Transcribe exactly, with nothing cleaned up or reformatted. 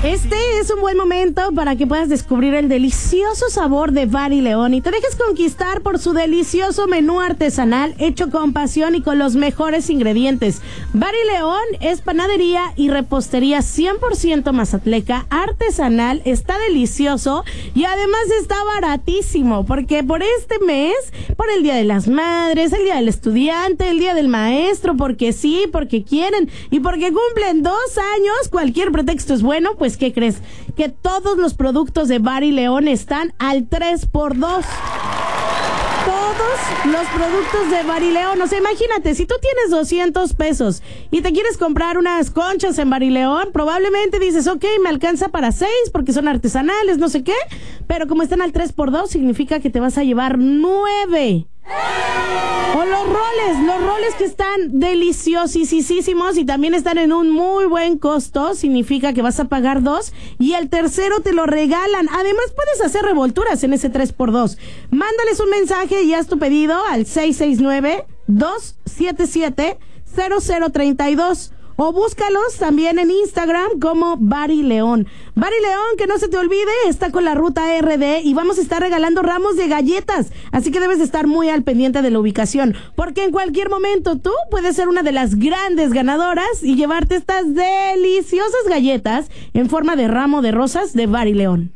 Este es un buen momento para que puedas descubrir el delicioso sabor de Bar y León y te dejes conquistar por su delicioso menú artesanal hecho con pasión y con los mejores ingredientes. Bar y León es panadería y repostería cien por ciento mazatleca, artesanal, está delicioso y además está baratísimo porque por este mes, por el Día de las Madres, el Día del Estudiante, el Día del Maestro, porque sí, porque quieren y porque cumplen dos años, cualquier pretexto es bueno. Pues ¿qué crees? Que todos los productos de Bar y León están al tres por dos. Todos los productos de Bar y León. O sea, imagínate, si tú tienes doscientos pesos y te quieres comprar unas conchas en Bar y León, probablemente dices, ok, me alcanza para seis porque son artesanales, no sé qué. Pero como están al tres por dos, significa que te vas a llevar nueve. O los roles, los roles que están deliciosísimos y también están en un muy buen costo, significa que vas a pagar dos y el tercero te lo regalan. Además puedes hacer revolturas en ese tres por dos. Mándales un mensaje y haz tu pedido al seis seis nueve, dos siete siete, cero cero tres dos. O búscalos también en Instagram como Bar y León. Bar y León, que no se te olvide, está con la ruta R D y vamos a estar regalando ramos de galletas. Así que debes de estar muy al pendiente de la ubicación, porque en cualquier momento tú puedes ser una de las grandes ganadoras y llevarte estas deliciosas galletas en forma de ramo de rosas de Bar y León.